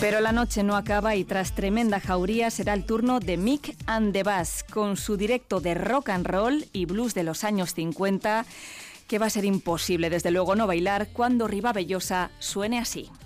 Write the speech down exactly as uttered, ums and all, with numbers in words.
Pero la noche no acaba y tras tremenda jauría será el turno de Mick and the Bass, con su directo de rock and roll y blues de los años cincuenta, que va a ser imposible desde luego no bailar cuando Ribavellosa suene así.